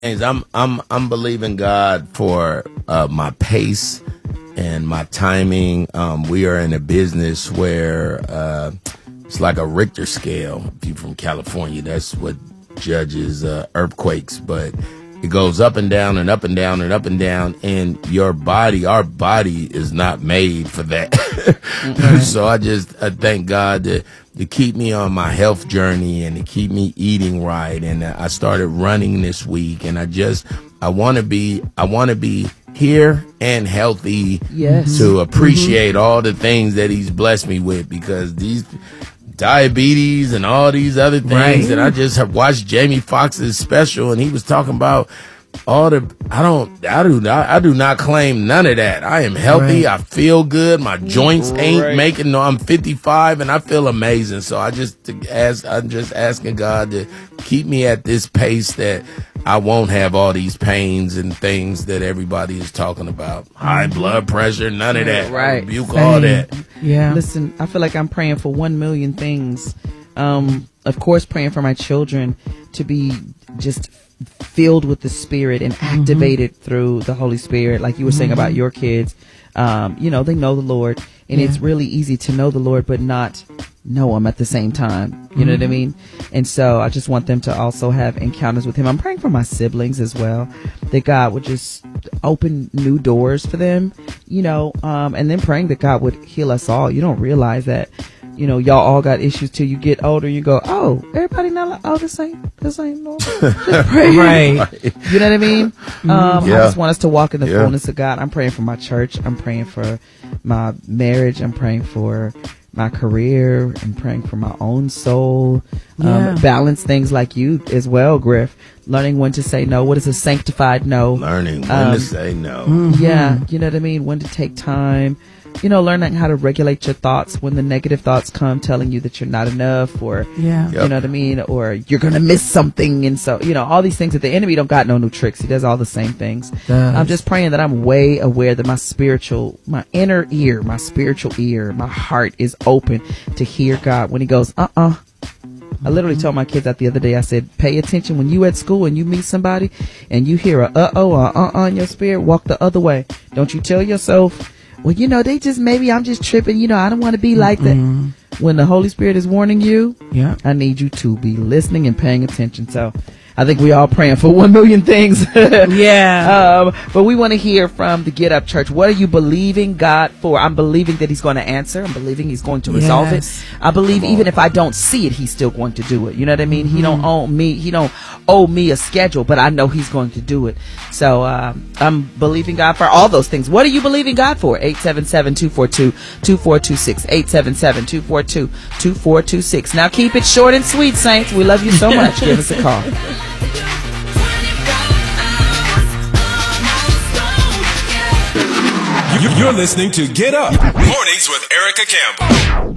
I'm believing God for my pace and my timing. We are in a business where it's like a Richter scale. If you're from California, that's what judges earthquakes, but it goes up and down and up and down and up and down, and our body is not made for that. So I thank God to keep me on my health journey and to keep me eating right. And I started running this week, and I want to be here and healthy to appreciate all the things that he's blessed me with, because these diabetes and all these other things. And I just have watched Jamie Foxx's special, and he was talking about all the, I do not claim none of that. I am healthy. I feel good. My joints ain't making no, I'm 55 and I feel amazing. So I'm just asking God to keep me at this pace that I won't have all these pains and things that everybody is talking about. High blood pressure, none of that. I rebuke all that. Yeah. Listen, I feel like I'm praying for 1 million things. Of course, praying for my children to be just filled with the Spirit and activated through the Holy Spirit, like you were saying about your kids. They know the Lord, and it's really easy to know the Lord but not know him at the same time. You know what I mean? And so I just want them to also have encounters with him. I'm praying for my siblings as well, that God would just open new doors for them, and then praying that God would heal us all. You don't realize that, y'all all got issues till you get older. You go, oh, everybody not like, oh, this ain't normal. Just pray. Right. You know what I mean? I just want us to walk in the fullness of God. I'm praying for my church. I'm praying for my marriage. I'm praying for my career. I'm praying for my own soul. Balance things like you as well, Griff. Learning when to say no. What is a sanctified no? Learning when to say no. Yeah. You know what I mean? When to take time. Learning how to regulate your thoughts when the negative thoughts come telling you that you're not enough, or, you know what I mean? Or you're going to miss something. And so, all these things that the enemy don't got no new tricks. He does all the same things. I'm just praying that I'm way aware that my inner ear, my spiritual ear, my heart is open to hear God when he goes, I literally told my kids that the other day. I said, pay attention when you at school and you meet somebody and you hear a or in your spirit, walk the other way. Don't you tell yourself, well, they just, maybe I'm just tripping. I don't want to be like that. When the Holy Spirit is warning you, I need you to be listening and paying attention. So I think we all praying for 1 million things. But we want to hear from the Get Up Church. What are you believing God for? I'm believing that he's going to answer. I'm believing he's going to resolve it. I believe even if I don't see it, he's still going to do it. You know what I mean? He don't owe me a schedule, but I know he's going to do it. So I'm believing God for all those things. What are you believing God for? 877-242-2426. 877-242-2426. Now keep it short and sweet, saints. We love you so much. Give us a call. You're listening to Get Up Mornings with Erica Campbell.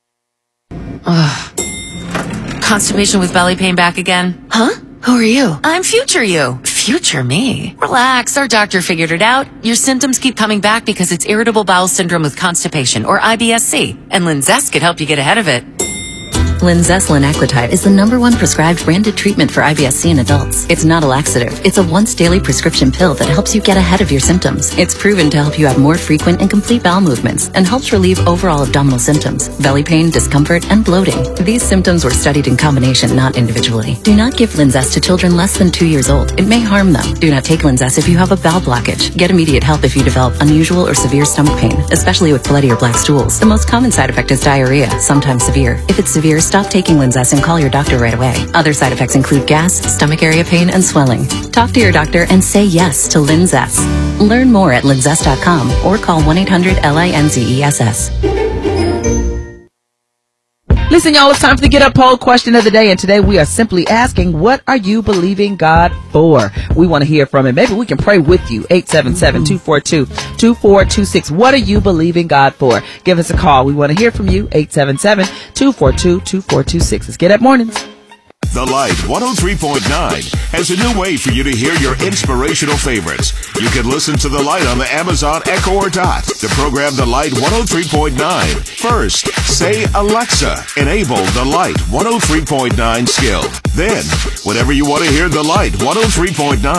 Constipation with belly pain back again? Huh? Who are you? I'm future you. Future me? Relax, our doctor figured it out. Your symptoms keep coming back because it's irritable bowel syndrome with constipation, or IBS-C, and Linzess could help you get ahead of it. Linzess linaclotide is the #1 prescribed branded treatment for IBS-C in adults. It's not a laxative. It's a once-daily prescription pill that helps you get ahead of your symptoms. It's proven to help you have more frequent and complete bowel movements and helps relieve overall abdominal symptoms, belly pain, discomfort, and bloating. These symptoms were studied in combination, not individually. Do not give Linzess to children less than 2 years old. It may harm them. Do not take Linzess if you have a bowel blockage. Get immediate help if you develop unusual or severe stomach pain, especially with bloody or black stools. The most common side effect is diarrhea, sometimes severe. If it's severe, stop taking Linzess and call your doctor right away. Other side effects include gas, stomach area pain, and swelling. Talk to your doctor and say yes to Linzess. Learn more at linzess.com or call 1-800-LINZESS. Listen, y'all, it's time for the Get Up poll question of the day. And today we are simply asking, what are you believing God for? We want to hear from it. Maybe we can pray with you. 877-242-2426. What are you believing God for? Give us a call. We want to hear from you. 877-242-2426. Let's Get Up Mornings. The Light 103.9 has a new way for you to hear your inspirational favorites. You can listen to The Light on the Amazon Echo or Dot. To program The Light 103.9, first, say, Alexa, enable The Light 103.9 skill. Then, whenever you want to hear The Light 103.9,